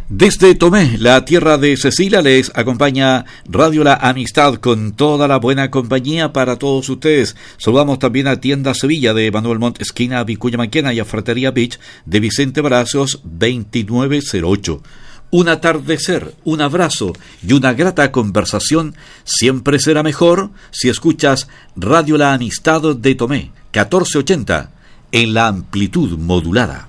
Desde Tomé, la tierra de Cecilia, les acompaña Radio La Amistad con toda la buena compañía para todos ustedes. Saludamos también a Tienda Sevilla de Manuel Montt, esquina Vicuña Maquena, y a Fratería Beach de Vicente Brazos 2908. Un atardecer, un abrazo y una grata conversación siempre será mejor si escuchas Radio La Amistad de Tomé, 1480, en la amplitud modulada.